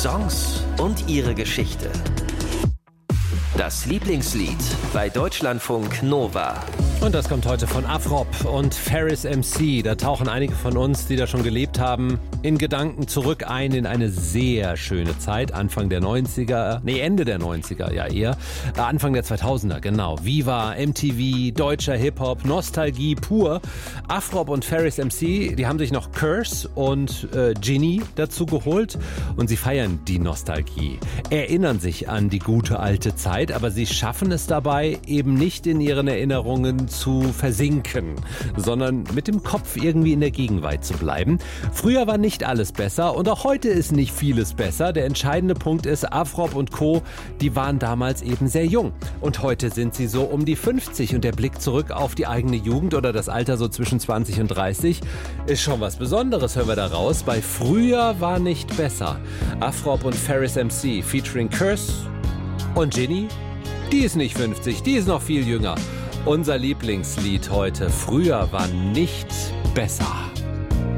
Songs und ihre Geschichte. Das Lieblingslied bei Deutschlandfunk Nova. Und das kommt heute von Afrop und Ferris MC. Da tauchen einige von uns, die da schon gelebt haben, in Gedanken zurück ein in eine sehr schöne Zeit. Anfang der 90er, Ende der 90er, ja eher. Anfang der 2000er, genau. Viva, MTV, deutscher Hip-Hop, Nostalgie pur. Afrop und Ferris MC, die haben sich noch Curse und Ginny dazu geholt. Und sie feiern die Nostalgie. Erinnern sich an die gute alte Zeit, aber sie schaffen es dabei eben nicht in ihren Erinnerungen zu versinken, sondern mit dem Kopf irgendwie in der Gegenwart zu bleiben. Früher war nicht alles besser und auch heute ist nicht vieles besser. Der entscheidende Punkt ist, Afrop und Co., die waren damals eben sehr jung. Und heute sind sie so um die 50 und der Blick zurück auf die eigene Jugend oder das Alter so zwischen 20 und 30 ist schon was Besonderes, hören wir da raus. Bei Früher war nicht besser. Afrop und Ferris MC featuring Curse und Ginny, die ist nicht 50, die ist noch viel jünger. Unser Lieblingslied heute, Früher war nicht besser.